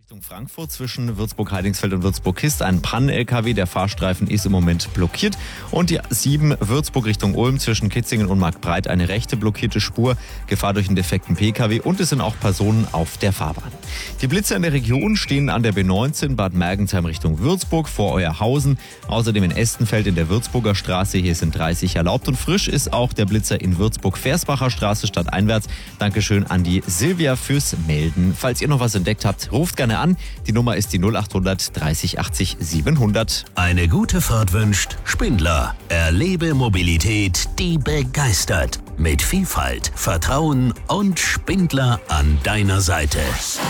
Richtung Frankfurt zwischen Würzburg-Heidingsfeld und Würzburg-Kist ein Pannen-LKW. Der Fahrstreifen ist im Moment blockiert. Und die 7 Würzburg Richtung Ulm zwischen Kitzingen und Marktbreit eine rechte blockierte Spur. Gefahr durch einen defekten PKW und es sind auch Personen auf der Fahrbahn. Die Blitzer in der Region stehen an der B19 Bad Mergentheim Richtung Würzburg vor Euerhausen. Außerdem in Estenfeld in der Würzburger Straße. Hier sind 30 erlaubt. Und frisch ist auch der Blitzer in Würzburg-Versbacher Straße stadteinwärts. Dankeschön an die Silvia fürs Melden. Falls ihr noch was entdeckt habt, ruft gerne an. Die Nummer ist die 0800 30 80 700. Eine gute Fahrt wünscht Spindler. Erlebe Mobilität, die begeistert. Mit Vielfalt, Vertrauen und Spindler an deiner Seite.